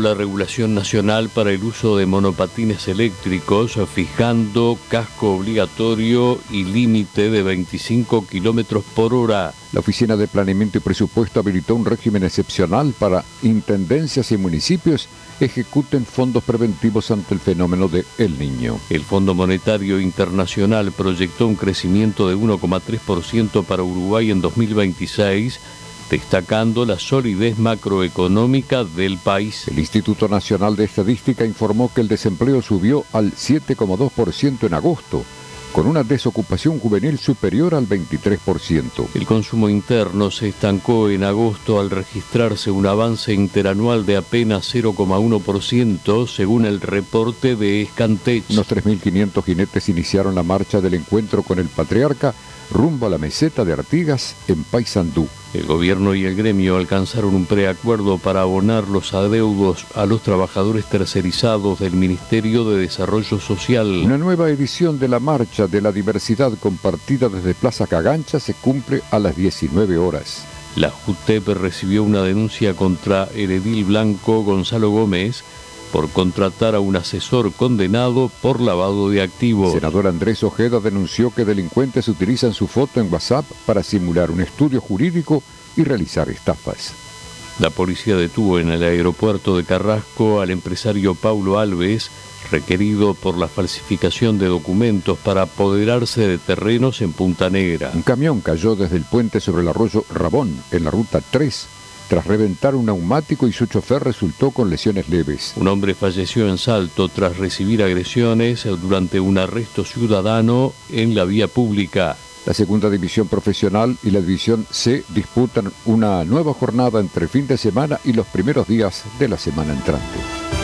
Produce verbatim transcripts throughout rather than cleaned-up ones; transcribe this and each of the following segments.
la regulación nacional para el uso de monopatines eléctricos, fijando casco obligatorio y límite de veinticinco kilómetros por hora. La Oficina de Planeamiento y Presupuesto habilitó un régimen excepcional para intendencias y municipios ejecuten fondos preventivos ante el fenómeno de El Niño. El Fondo Monetario Internacional proyectó un crecimiento de uno coma tres por ciento para Uruguay en dos mil veintiséis, destacando la solidez macroeconómica del país. El Instituto Nacional de Estadística informó que el desempleo subió al siete coma dos por ciento en agosto, con una desocupación juvenil superior al veintitrés por ciento. El consumo interno se estancó en agosto al registrarse un avance interanual de apenas cero coma uno por ciento, según el reporte de Escantech. Unos tres mil quinientos jinetes iniciaron la marcha del encuentro con el patriarca rumbo a la meseta de Artigas en Paysandú. El gobierno y el gremio alcanzaron un preacuerdo para abonar los adeudos a los trabajadores tercerizados del Ministerio de Desarrollo Social. Una nueva edición de la Marcha de la Diversidad compartida desde Plaza Cagancha se cumple a las diecinueve horas. La JUTEP recibió una denuncia contra el edil blanco Gonzalo Gómez por contratar a un asesor condenado por lavado de activos. El senador Andrés Ojeda denunció que delincuentes utilizan su foto en WhatsApp para simular un estudio jurídico y realizar estafas. La policía detuvo en el aeropuerto de Carrasco al empresario Paulo Alves, requerido por la falsificación de documentos para apoderarse de terrenos en Punta Negra. Un camión cayó desde el puente sobre el arroyo Rabón, en la ruta tres, tras reventar un neumático y su chofer resultó con lesiones leves. Un hombre falleció en Salto tras recibir agresiones durante un arresto ciudadano en la vía pública. La segunda división profesional y la división C disputan una nueva jornada entre fin de semana y los primeros días de la semana entrante.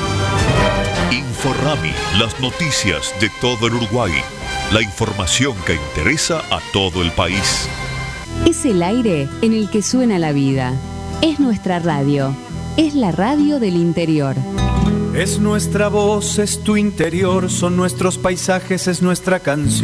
Inforrami, las noticias de todo el Uruguay. La información que interesa a todo el país. Es el aire en el que suena la vida. Es nuestra radio, es la radio del interior. Es nuestra voz, es tu interior, son nuestros paisajes, es nuestra canción.